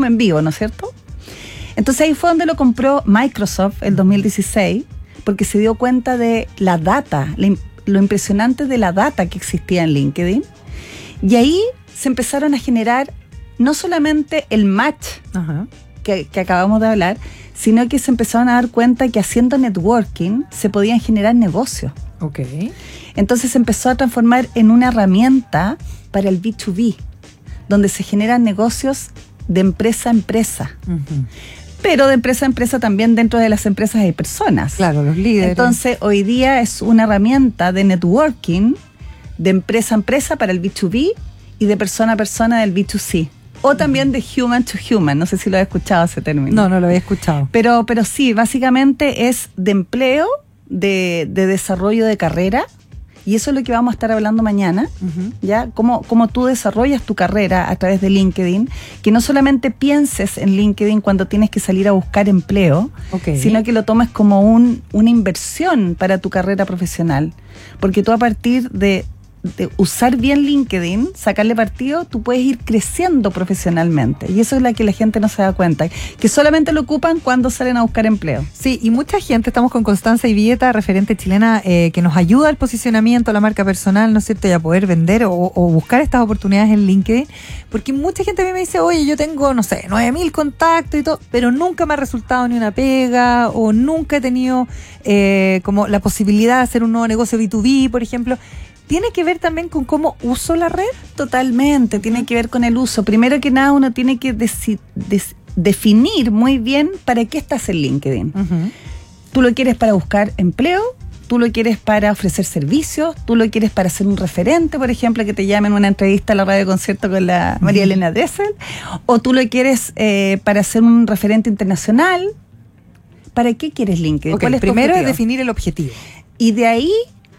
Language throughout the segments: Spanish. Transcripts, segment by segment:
como en vivo, ¿no es cierto? Entonces ahí fue donde lo compró Microsoft en 2016, porque se dio cuenta de la data, lo impresionante de la data que existía en LinkedIn. Y ahí se empezaron a generar no solamente el match que acabamos de hablar, sino que se empezaron a dar cuenta que haciendo networking se podían generar negocios. Okay. Entonces se empezó a transformar en una herramienta para el B2B, donde se generan negocios de empresa a empresa. Pero de empresa a empresa también dentro de las empresas hay personas. Claro, los líderes. Entonces hoy día es una herramienta de networking de empresa a empresa para el B2B y de persona a persona del B2C. O también de human to human. No sé si lo has escuchado ese término. No lo había escuchado. Pero sí, básicamente es de empleo, de desarrollo de carrera. Y eso es lo que vamos a estar hablando mañana, ¿ya? Cómo tú desarrollas tu carrera a través de LinkedIn, que no solamente pienses en LinkedIn cuando tienes que salir a buscar empleo, sino que lo tomes como una inversión para tu carrera profesional. Porque tú a partir de usar bien LinkedIn, sacarle partido, tú puedes ir creciendo profesionalmente. Y eso es lo que la gente no se da cuenta, que solamente lo ocupan cuando salen a buscar empleo. Sí, y mucha gente, estamos con Constanza Ivieta, referente chilena, que nos ayuda al posicionamiento, a la marca personal, ¿no es cierto? Y a poder vender o buscar estas oportunidades en LinkedIn, porque mucha gente a mí me dice, oye, yo tengo, no sé, 9,000 contactos y todo, pero nunca me ha resultado ni una pega, o nunca he tenido como la posibilidad de hacer un nuevo negocio B2B, por ejemplo. ¿Tiene que ver también con cómo uso la red? Totalmente, tiene que ver con el uso. Primero que nada, uno tiene que definir muy bien para qué estás en LinkedIn. ¿Tú lo quieres para buscar empleo? ¿Tú lo quieres para ofrecer servicios? ¿Tú lo quieres para ser un referente, por ejemplo, que te llamen una entrevista a la radio concierto con la María Elena Dressel? ¿O tú lo quieres para ser un referente internacional? ¿Para qué quieres LinkedIn? ¿Cuál es tu primero objetivo? Es definir el objetivo. Y de ahí,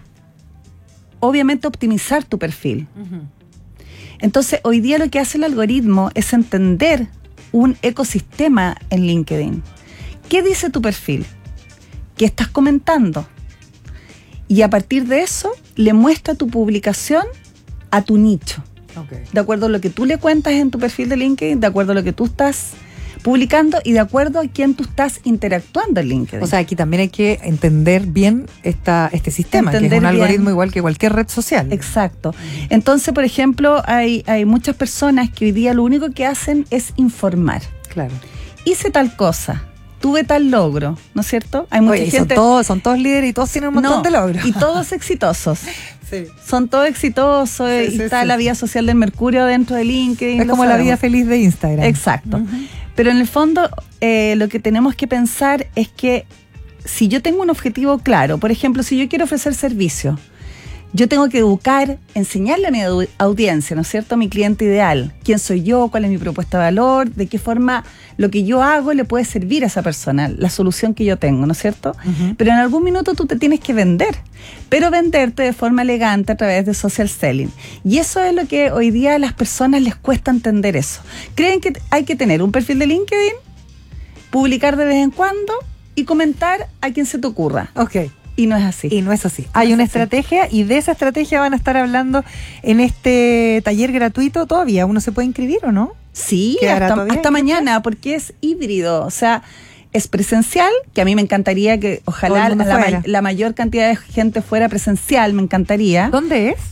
obviamente, optimizar tu perfil. Entonces, hoy día lo que hace el algoritmo es entender un ecosistema en LinkedIn. ¿Qué dice tu perfil? ¿Qué estás comentando? Y a partir de eso, le muestra tu publicación a tu nicho. De acuerdo a lo que tú le cuentas en tu perfil de LinkedIn, de acuerdo a lo que tú estás publicando y de acuerdo a quién tú estás interactuando en LinkedIn. O sea, aquí también hay que entender bien este sistema, que es un algoritmo igual que cualquier red social. Exacto. Entonces, por ejemplo, hay muchas personas que hoy día lo único que hacen es informar. Claro. Hice tal cosa, tuve tal logro, ¿no es cierto? Hay mucha gente. Son todos líderes y todos tienen un montón de logros. Y todos exitosos. Sí. Son todos exitosos. Y está la vida social del Mercurio dentro de LinkedIn. Es como la vida feliz de Instagram. Exacto. Pero en el fondo, lo que tenemos que pensar es que si yo tengo un objetivo claro, por ejemplo, si yo quiero ofrecer servicio, yo tengo que educar, enseñarle a mi audiencia, ¿no es cierto?, a mi cliente ideal. ¿Quién soy yo? ¿Cuál es mi propuesta de valor? ¿De qué forma lo que yo hago le puede servir a esa persona? La solución que yo tengo, ¿no es cierto? Pero en algún minuto tú te tienes que vender, pero venderte de forma elegante a través de social selling. Y eso es lo que hoy día a las personas les cuesta entender eso. Creen que hay que tener un perfil de LinkedIn, publicar de vez en cuando y comentar a quien se te ocurra. Y no es así. Hay una estrategia y de esa estrategia van a estar hablando en este taller gratuito todavía. ¿Uno se puede inscribir o no? Sí, hasta mañana, porque es híbrido. O sea, es presencial, que a mí me encantaría que ojalá la mayor cantidad de gente fuera presencial, me encantaría. ¿Dónde es?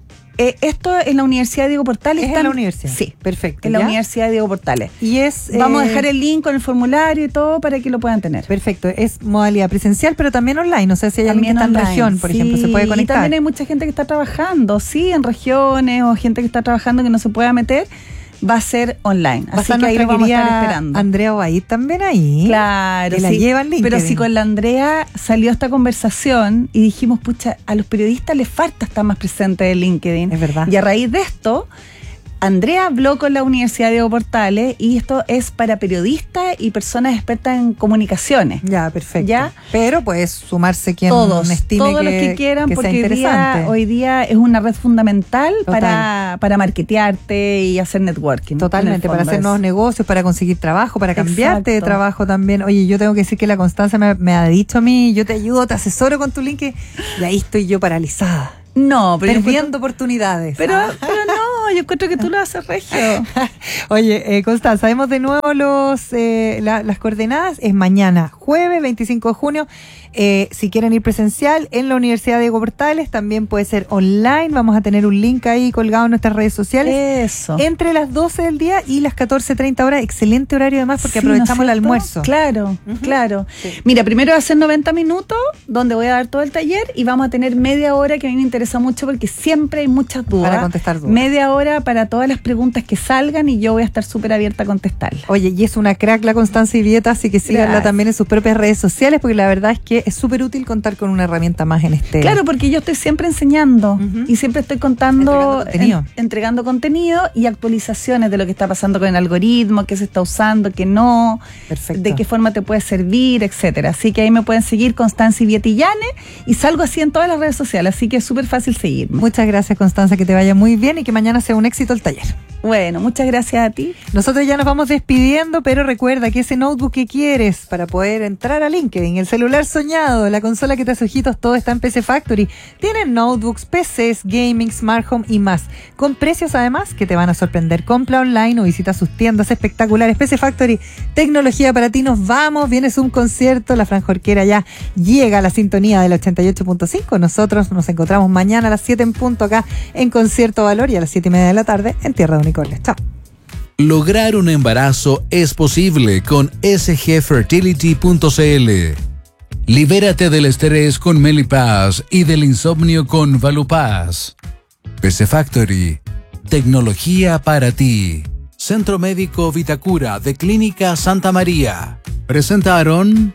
Esto es en la Universidad Diego Portales. ¿Es en la universidad? Sí, perfecto. En la Universidad Diego Portales. Y es vamos a dejar el link con el formulario y todo para que lo puedan tener. Perfecto. Es modalidad presencial, pero también online. O sea, si hay alguien que está en región, por ejemplo, se puede conectar. Y también hay mucha gente que está trabajando, en regiones, o gente que está trabajando que no se pueda meter. Va a ser online. Así que ahí lo vamos a estar esperando. Andrea va a ir también ahí. Claro, que la lleva en LinkedIn. Pero si con la Andrea salió esta conversación y dijimos, pucha, a los periodistas les falta estar más presentes en LinkedIn. Es verdad. Y a raíz de esto, Andrea habló con la Universidad Diego Portales y esto es para periodistas y personas expertas en comunicaciones. Ya, perfecto. ¿Ya? Pero puedes sumarse quien estime todos los que quieran, que porque hoy día es una red fundamental para marketearte y hacer networking. Totalmente, para hacer nuevos negocios, para conseguir trabajo, para cambiarte de trabajo también. Oye, yo tengo que decir que la Constanza me ha dicho a mí, yo te ayudo, te asesoro con tu link y ahí estoy yo paralizada. No, pero perdiendo oportunidades. Pero no, yo encuentro que tú lo haces regio. Oye, Constanza, sabemos de nuevo las coordenadas. Es mañana, jueves 25 de junio. Si quieren ir presencial en la Universidad de Diego Portales, también puede ser online. Vamos a tener un link ahí colgado en nuestras redes sociales. Eso. Entre las 12 del día y las 14:30 horas. Excelente horario además porque Sí, aprovechamos ¿no el es cierto? almuerzo. Claro, claro. Sí. Mira, primero va a ser 90 minutos, donde voy a dar todo el taller, y vamos a tener media hora, que a mí me interesa mucho porque siempre hay muchas dudas. Para contestar dudas. Media hora para todas las preguntas que salgan, y yo voy a estar súper abierta a contestarlas. Oye, y es una crack la Constanza Ibieta, así que síganla Gracias. también en sus propias redes sociales, porque la verdad es que es súper útil contar con una herramienta más en este. Claro, porque yo estoy siempre enseñando y siempre estoy contando, entregando contenido y actualizaciones de lo que está pasando con el algoritmo, qué se está usando, qué no, Perfecto. de qué forma te puede servir, etcétera. Así que ahí me pueden seguir, Constanza Ibietillane, y salgo así en todas las redes sociales, así que es súper fácil seguirme. Muchas gracias, Constanza, que te vaya muy bien y que mañana sea un éxito el taller. Bueno, muchas gracias a ti. Nosotros ya nos vamos despidiendo, pero recuerda que ese notebook que quieres para poder entrar a LinkedIn, el celular soñado, la consola que te hace ojitos, todo está en PC Factory. Tienen notebooks, PCs, gaming, smart home y más, con precios además que te van a sorprender. Compra online o visita sus tiendas espectaculares. PC Factory, tecnología para ti. Nos vamos, vienes un concierto, la Franja Orquera ya llega a la sintonía del 88.5. Nosotros nos encontramos mañana a las 7 en punto acá en Concierto Valor, y a las 7:30 de la tarde en Tierra de Unicornios. Chao. Lograr un embarazo es posible con sgfertility.cl. Libérate del estrés con Melipaz y del insomnio con Valupaz. PC Factory, tecnología para ti. Centro Médico Vitacura de Clínica Santa María presentaron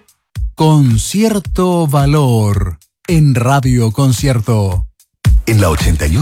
Concierto Valor en Radio Concierto. En la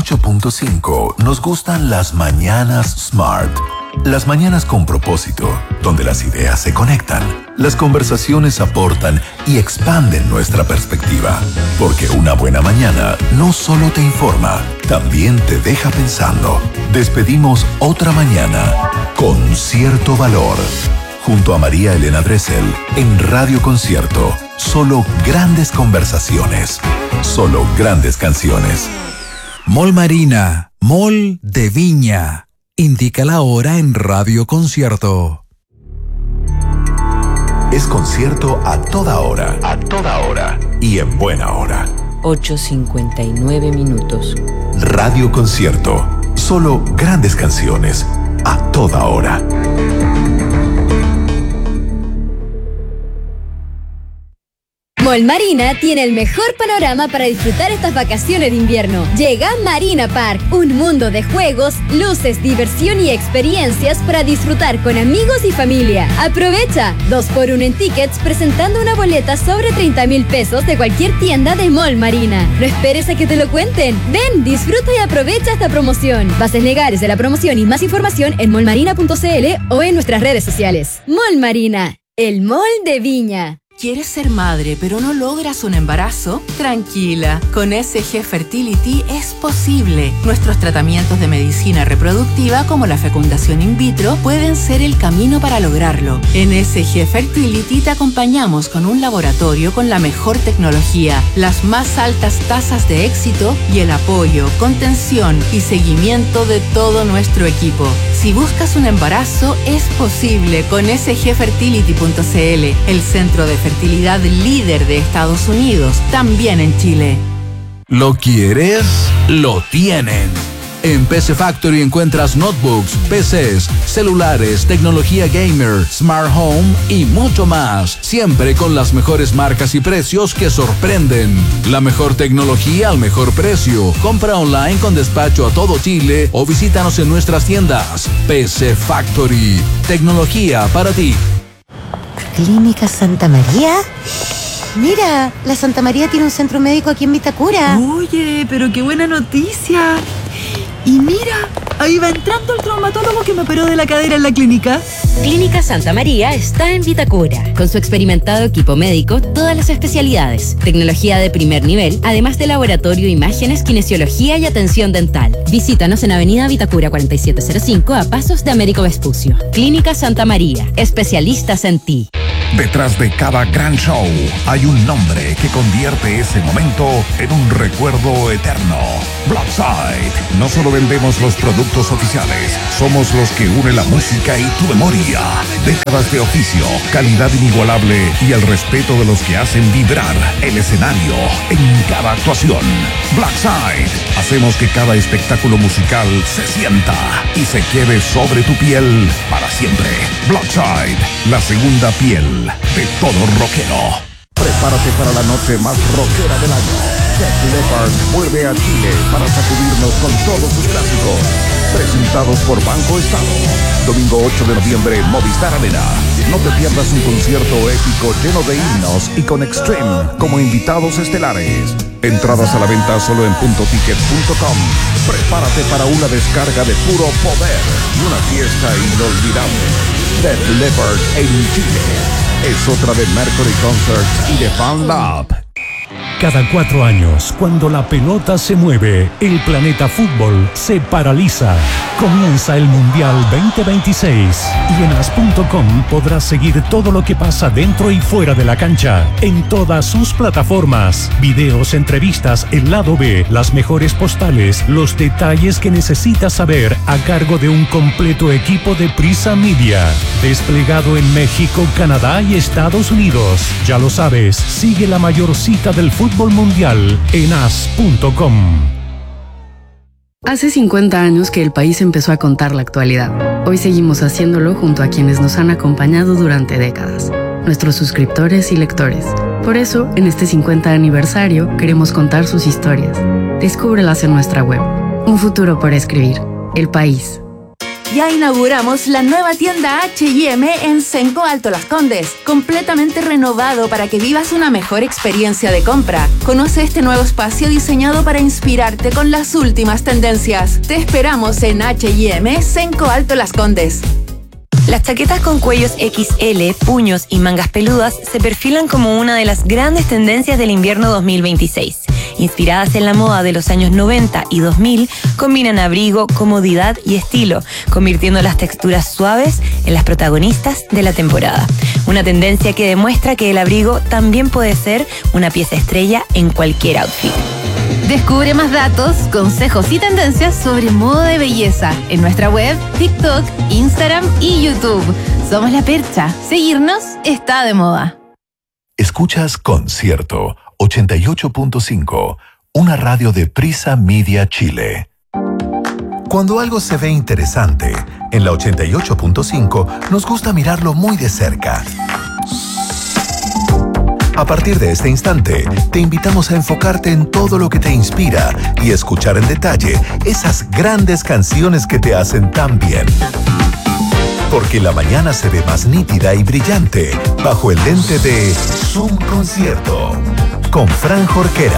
88.5 nos gustan las mañanas Smart. Las mañanas con propósito, donde las ideas se conectan, las conversaciones aportan y expanden nuestra perspectiva. Porque una buena mañana no solo te informa, también te deja pensando. Despedimos otra mañana con cierto valor. Junto a María Elena Dressel en Radio Concierto. Solo grandes conversaciones. Solo grandes canciones. Mall Marina, Mall de Viña. Indica la hora en Radio Concierto. Es concierto a toda hora. A toda hora. Y en buena hora. 8:59 minutos. Radio Concierto. Solo grandes canciones. A toda hora. Mall Marina tiene el mejor panorama para disfrutar estas vacaciones de invierno. Llega Marina Park, un mundo de juegos, luces, diversión y experiencias para disfrutar con amigos y familia. Aprovecha 2x1 en tickets presentando una boleta sobre 30,000 pesos de cualquier tienda de Mall Marina. No esperes a que te lo cuenten. Ven, disfruta y aprovecha esta promoción. Bases legales de la promoción y más información en mallmarina.cl o en nuestras redes sociales. Mall Marina, el mall de Viña. ¿Quieres ser madre pero no logras un embarazo? Tranquila, con SG Fertility es posible. Nuestros tratamientos de medicina reproductiva como la fecundación in vitro pueden ser el camino para lograrlo. En SG Fertility te acompañamos con un laboratorio con la mejor tecnología, las más altas tasas de éxito y el apoyo, contención y seguimiento de todo nuestro equipo. Si buscas un embarazo, es posible con sgfertility.cl, el centro de fertilidad líder de Estados Unidos, también en Chile. ¿Lo quieres? Lo tienen. En PC Factory encuentras notebooks, PCs, celulares, tecnología gamer, smart home y mucho más. Siempre con las mejores marcas y precios que sorprenden. La mejor tecnología al mejor precio. Compra online con despacho a todo Chile o visítanos en nuestras tiendas. PC Factory. Tecnología para ti. ¿Clínica Santa María? Mira, la Santa María tiene un centro médico aquí en Vitacura. Oye, pero qué buena noticia. Y mira, ahí va entrando el traumatólogo que me operó de la cadera en la clínica. Clínica Santa María está en Vitacura. Con su experimentado equipo médico, todas las especialidades, tecnología de primer nivel, además de laboratorio, imágenes, kinesiología y atención dental. Visítanos en Avenida Vitacura 4705 a pasos de Américo Vespucio. Clínica Santa María, especialistas en ti. Detrás de cada gran show hay un nombre que convierte ese momento en un recuerdo eterno. Blackside. No solo vendemos los productos oficiales, somos los que unen la música y tu memoria. Décadas de oficio, calidad inigualable y el respeto de los que hacen vibrar el escenario en cada actuación. Blackside. Hacemos que cada espectáculo musical se sienta y se quede sobre tu piel para siempre. Blackside, la segunda piel de todo rockero. Prepárate para la noche más rockera del año. Def Leppard vuelve a Chile para sacudirnos con todos sus clásicos. Presentados por Banco Estado. Domingo 8 de noviembre, Movistar Arena. No te pierdas un concierto épico lleno de himnos y con Extreme como invitados estelares. Entradas a la venta solo en puntoticket.com. Prepárate para una descarga de puro poder y una fiesta inolvidable. Def Leppard en Chile. Es otra de Mercury Concerts y de Fan Lab. Cada 4 años, cuando la pelota se mueve, el planeta fútbol se paraliza. Comienza el Mundial 2026 y en as.com podrás seguir todo lo que pasa dentro y fuera de la cancha, en todas sus plataformas. Videos, entrevistas, el lado B, las mejores postales, los detalles que necesitas saber a cargo de un completo equipo de Prisa Media. Desplegado en México, Canadá y Estados Unidos. Ya lo sabes, sigue la mayor cita del fútbol mundial en as.com. Hace 50 años que el país empezó a contar la actualidad. Hoy seguimos haciéndolo junto a quienes nos han acompañado durante décadas, nuestros suscriptores y lectores. Por eso, en este 50 aniversario, queremos contar sus historias. Descúbrelas en nuestra web. Un futuro por escribir. El País. Ya inauguramos la nueva tienda H&M en Cenco Alto Las Condes, completamente renovado para que vivas una mejor experiencia de compra. Conoce este nuevo espacio diseñado para inspirarte con las últimas tendencias. Te esperamos en H&M Cenco Alto Las Condes. Las chaquetas con cuellos XL, puños y mangas peludas se perfilan como una de las grandes tendencias del invierno 2026. Inspiradas en la moda de los años 90 y 2000, combinan abrigo, comodidad y estilo, convirtiendo las texturas suaves en las protagonistas de la temporada. Una tendencia que demuestra que el abrigo también puede ser una pieza estrella en cualquier outfit. Descubre más datos, consejos y tendencias sobre moda de belleza en nuestra web, TikTok, Instagram y YouTube. Somos La Percha. Seguirnos está de moda. Escuchas Concierto 88.5, una radio de Prisa Media Chile. Cuando algo se ve interesante, en la 88.5 nos gusta mirarlo muy de cerca. A partir de este instante, te invitamos a enfocarte en todo lo que te inspira y escuchar en detalle esas grandes canciones que te hacen tan bien. Porque la mañana se ve más nítida y brillante bajo el lente de Zoom Concierto con Fran Jorquera.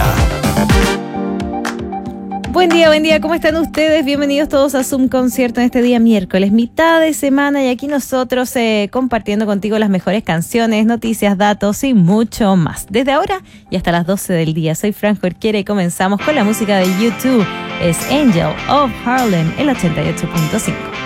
Buen día, ¿cómo están ustedes? Bienvenidos todos a Zoom Concierto en este día miércoles, mitad de semana, y aquí nosotros compartiendo contigo las mejores canciones, noticias, datos y mucho más. Desde ahora y hasta las 12 del día, soy Fran Jorquera y comenzamos con la música de U2. Es Angel of Harlem, el 88.5.